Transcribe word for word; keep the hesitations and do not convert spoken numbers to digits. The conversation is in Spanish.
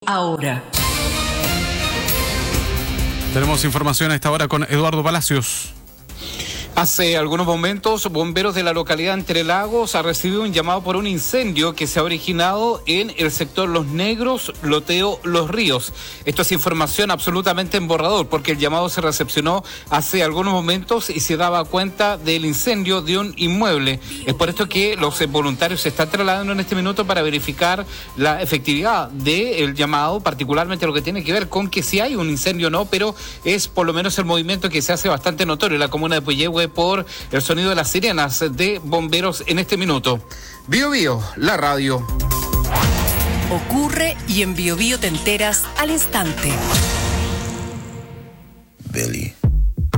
ahora. Tenemos información a esta hora con Eduardo Palacios. Hace algunos momentos, bomberos de la localidad de Entre Lagos han recibido un llamado por un incendio que se ha originado en el sector Los Negros, Loteo, Los Ríos. Esto es información absolutamente en borrador, porque el llamado se recepcionó hace algunos momentos y se daba cuenta del incendio de un inmueble. Es por esto que los voluntarios se están trasladando en este minuto para verificar la efectividad del llamado, particularmente lo que tiene que ver con que si hay un incendio o no, pero es por lo menos el movimiento que se hace bastante notorio en la comuna de Puyehue por el sonido de las sirenas de bomberos en este minuto. Bio Bio, la radio. Ocurre y en Bio Bio te enteras al instante. Billy.